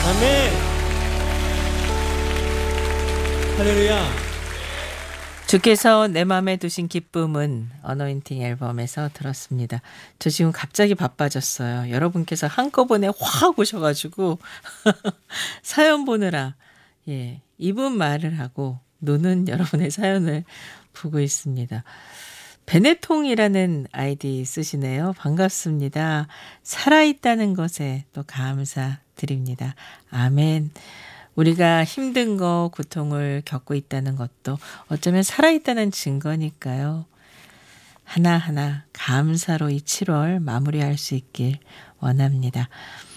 아멘. 할렐루야. 주께서 내 마음에 두신 기쁨은 어노인팅 앨범에서 들었습니다. 저 지금 갑자기 바빠졌어요. 여러분께서 한꺼번에 확 오셔가지고 사연 보느라 입은 말을 하고 눈은 여러분의 사연을 보고 있습니다. 베네통이라는 아이디 쓰시네요. 반갑습니다. 살아있다는 것에 또 감사드립니다. 아멘. 우리가 힘든 거, 고통을 겪고 있다는 것도 어쩌면 살아있다는 증거니까요. 하나하나 감사로 이 7월 마무리할 수 있길 원합니다.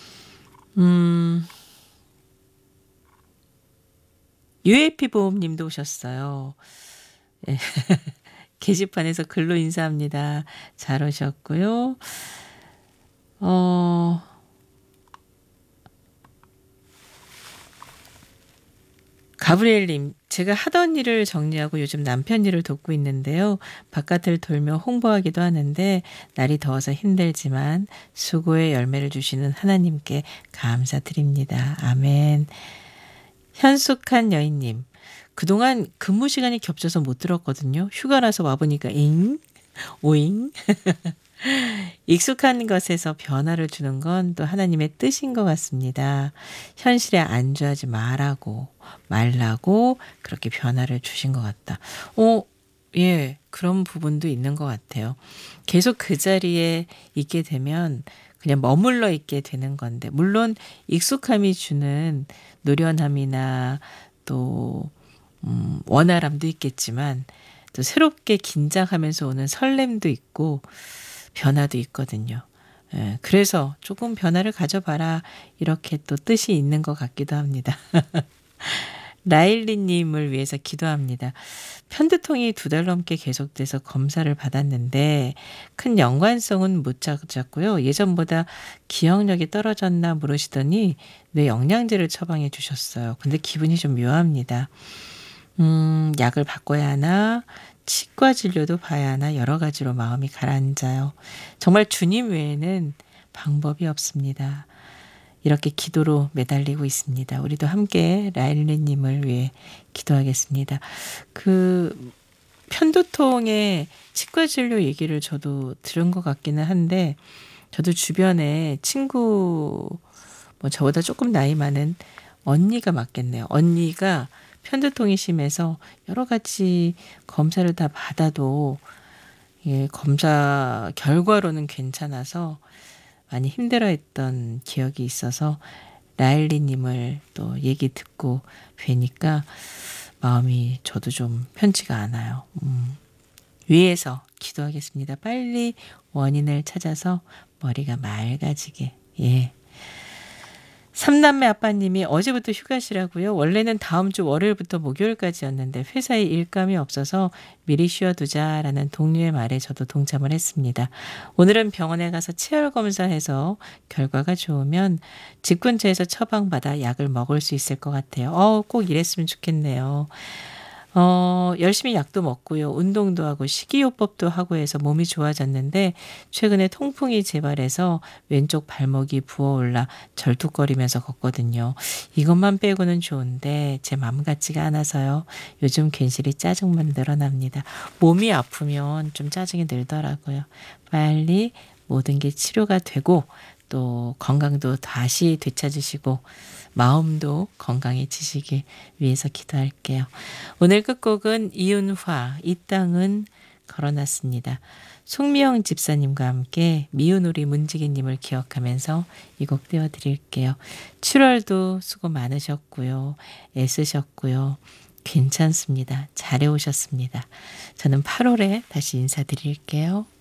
UAP 보험님도 오셨어요. 예. 게시판에서 글로 인사합니다. 잘 오셨고요. 가브리엘님, 제가 하던 일을 정리하고 요즘 남편 일을 돕고 있는데요. 바깥을 돌며 홍보하기도 하는데 날이 더워서 힘들지만 수고의 열매를 주시는 하나님께 감사드립니다. 아멘. 현숙한 여인님, 그동안 근무 시간이 겹쳐서 못 들었거든요. 휴가라서 와보니까 오잉. 익숙한 것에서 변화를 주는 건 또 하나님의 뜻인 것 같습니다. 현실에 안주하지 말라고 그렇게 변화를 주신 것 같다. 그런 부분도 있는 것 같아요. 계속 그 자리에 있게 되면 그냥 머물러 있게 되는 건데, 물론 익숙함이 주는 노련함이나 또 원활함도 있겠지만 또 새롭게 긴장하면서 오는 설렘도 있고 변화도 있거든요. 그래서 조금 변화를 가져봐라, 이렇게 또 뜻이 있는 것 같기도 합니다. 라일리님을 위해서 기도합니다. 편두통이 2달 넘게 계속돼서 검사를 받았는데 큰 연관성은 못 찾았고요. 예전보다 기억력이 떨어졌나 물으시더니 뇌 영양제를 처방해 주셨어요. 근데 기분이 좀 묘합니다. 약을 바꿔야 하나, 치과 진료도 봐야 하나, 여러 가지로 마음이 가라앉아요. 정말 주님 외에는 방법이 없습니다. 이렇게 기도로 매달리고 있습니다. 우리도 함께 라일리님을 위해 기도하겠습니다. 그 편두통의 치과 진료 얘기를 저도 들은 것 같기는 한데, 저도 주변에 친구, 저보다 조금 나이 많은 언니가 맞겠네요. 언니가 편두통이 심해서 여러 가지 검사를 다 받아도 검사 결과로는 괜찮아서 많이 힘들어했던 기억이 있어서 라일리님을 또 얘기 듣고 뵈니까 마음이 저도 좀 편치가 않아요. 위에서 기도하겠습니다. 빨리 원인을 찾아서 머리가 맑아지게. 삼남매 아빠님이 어제부터 휴가시라고요. 원래는 다음 주 월요일부터 목요일까지였는데 회사에 일감이 없어서 미리 쉬어두자라는 동료의 말에 저도 동참을 했습니다. 오늘은 병원에 가서 치열 검사해서 결과가 좋으면 집 근처에서 처방받아 약을 먹을 수 있을 것 같아요. 꼭 이랬으면 좋겠네요. 열심히 약도 먹고요. 운동도 하고 식이요법도 하고 해서 몸이 좋아졌는데 최근에 통풍이 재발해서 왼쪽 발목이 부어올라 절뚝거리면서 걷거든요. 이것만 빼고는 좋은데 제 마음 같지가 않아서요. 요즘 괜시리 짜증만 늘어납니다. 몸이 아프면 좀 짜증이 늘더라고요. 빨리 모든 게 치료가 되고 또 건강도 다시 되찾으시고 마음도 건강해지시길 위해서 기도할게요. 오늘 끝곡은 이윤화, 이 땅은 걸어놨습니다. 송미영 집사님과 함께 미운 우리 문지기님을 기억하면서 이 곡 띄워드릴게요. 7월도 수고 많으셨고요. 애쓰셨고요. 괜찮습니다. 잘해오셨습니다. 저는 8월에 다시 인사드릴게요.